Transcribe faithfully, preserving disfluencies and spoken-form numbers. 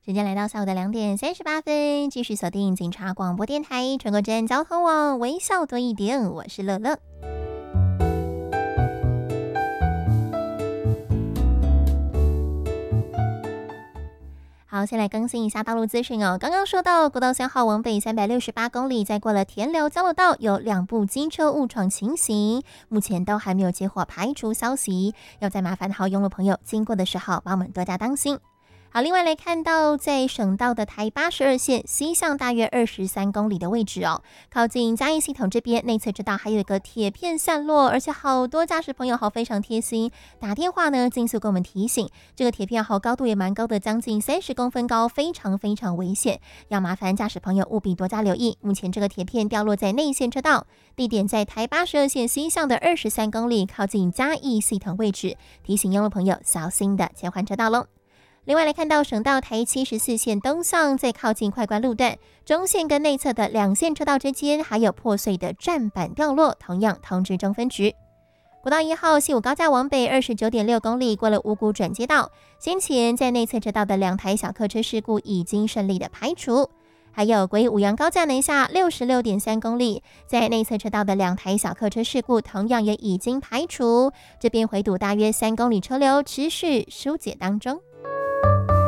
时间来到下午的两点三十八分，继续锁定警察广播电台全国站交通网，微笑多一点，我是乐乐。好，先来更新一下道路资讯哦。刚刚说到国道三号往北三百六十八公里，在过了田寮交流道有两部机车误闯情形，目前都还没有结果排除消息，要再麻烦好用路朋友经过的时候，帮我们多加当心。好，另外来看到在省道的台八十二线西向大约二十三公里的位置哦，靠近嘉义系统这边内侧车道还有一个铁片散落，而且好多驾驶朋友好非常贴心，打电话呢尽速跟我们提醒，这个铁片好高度也蛮高的，将近三十公分高，非常非常危险，要麻烦驾驶朋友务必多加留意。目前这个铁片掉落在内线车道，地点在台八十二线西向的二十三公里，靠近嘉义系统位置，提醒用路朋友小心的切换车道喽。另外来看到省道台七十四线东向，在靠近快关路段，中线跟内侧的两线车道之间还有破碎的站板掉落，同样通知中分局。国道一号西武高架往北二十九点六公里，过了五股转接道，先前在内侧车道的两台小客车事故已经顺利的排除。还有国一五杨高架南下六十六点三公里，在内侧车道的两台小客车事故同样也已经排除，这边回堵大约三公里车流持续疏解当中。